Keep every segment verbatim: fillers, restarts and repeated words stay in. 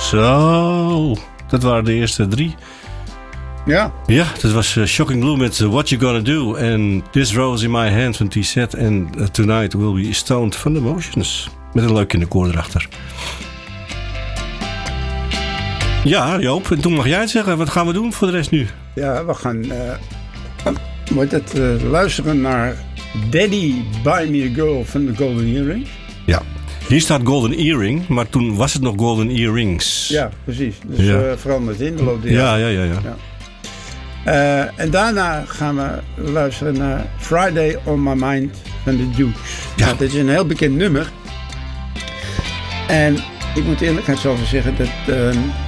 Zo, dat waren de eerste drie. Ja. Ja, dat was uh, Shocking Blue met uh, What You Gonna Do. En This Rose in My Hand van T-Z. En uh, Tonight Will Be Stoned van The Motions. Met een leuk kinderkoor erachter. Ja, Joop, en toen mag jij het zeggen. Wat gaan we doen voor de rest nu? Ja, we gaan uh, wordt het, uh, luisteren naar Daddy Buy Me A Girl van de Golden Earring. Ja, hier staat Golden Earring, maar toen was het nog Golden Earrings. Ja, precies. Dus ja. uh, veranderd in de loop der ja, ja, ja, ja, ja. Uh, en daarna gaan we luisteren naar Friday On My Mind van de Dukes. Ja. Nou, dit is een heel bekend nummer. En ik moet eerlijkheidshalve zeggen dat... Uh,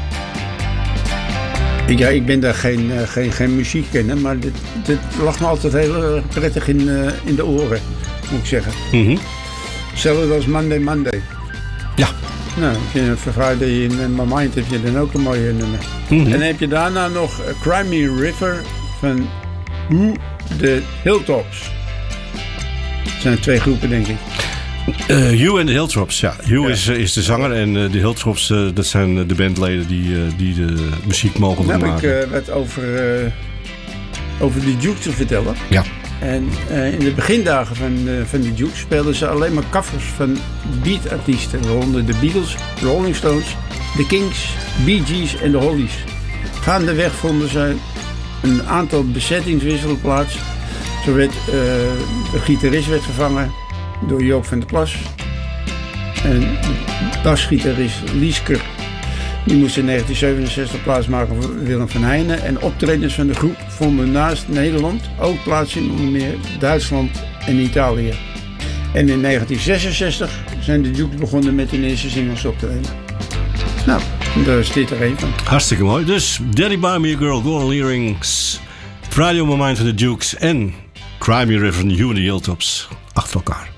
ik, ja, ik ben daar geen, uh, geen, geen muziekkenner, maar dit, dit lag me altijd heel prettig in, uh, in de oren, moet ik zeggen. Mm-hmm. Hetzelfde als Monday Monday. Ja. Nou, voor Friday in My Mind heb je dan ook een mooie nummer. Mm-hmm. En dan heb je daarna nog uh, Cry Me River van Who the Hilltops. Het zijn twee groepen, denk ik. Uh, Hugh en de Hilltops, ja. Hugh ja. Is, is de zanger en uh, de Hilltops, uh, dat zijn de bandleden die, uh, die de muziek mogen maken. Dan heb ik uh, wat over, uh, over de Dukes te vertellen. Ja. En uh, in de begindagen van, uh, van de Dukes speelden ze alleen maar covers van beatartiesten. Waaronder de Beatles, de Rolling Stones, de Kings, Bee Gees en de Hollies. Gaandeweg vonden ze een aantal bezettingswisselen plaats. Zo werd uh, de gitarist werd vervangen door Joop van der Plas. En de basgitarist Liesker, die moest in negentien zevenenzestig plaatsmaken voor Willem van Heijnen. En optredens van de groep vonden naast Nederland ook plaats in onder meer Duitsland en Italië. En in negentien zesenzestig zijn de Dukes begonnen met hun eerste singles op te nemen. Nou, daar is dit er een van. Hartstikke mooi. Dus Daddy Buy Me A Girl, Golden Earrings, Friday On My Mind van de Dukes en Cry Me River van Hugh and the Hilltops achter elkaar.